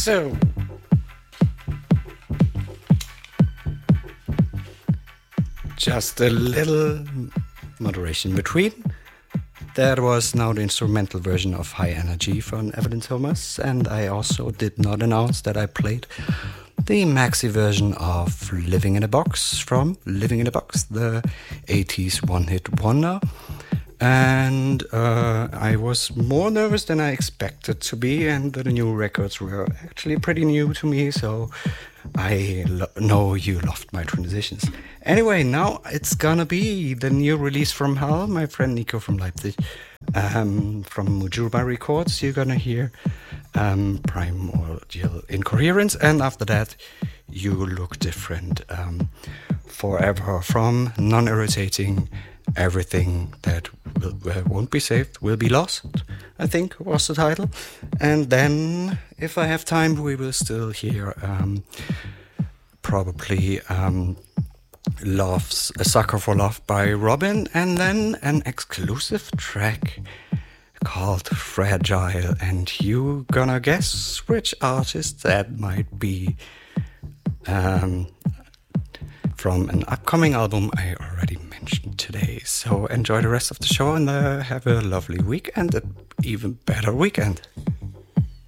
So, just a little moderation between. That was now the instrumental version of High Energy from Evelyn Thomas, and I also did not announce that I played the maxi version of Living in a Box from Living in a Box, the 80s one-hit wonder. And I was more nervous than I expected to be, and the new records were actually pretty new to me, so I know you loved my transitions. Anyway, now it's gonna be the new release from Hal, my friend Nico from Leipzig, from Mujurba Records. You're gonna hear Primordial Incoherence, and after that, You Look Different, Forever from Non-Irritating. Everything that won't be saved will be lost, I think was the title. And then, if I have time, we will still hear probably A Sucker for Love by Robin, and then an exclusive track called Fragile. And you gonna guess which artist that might be, from an upcoming album I already mentioned today. So enjoy the rest of the show and have a lovely week and an even better weekend.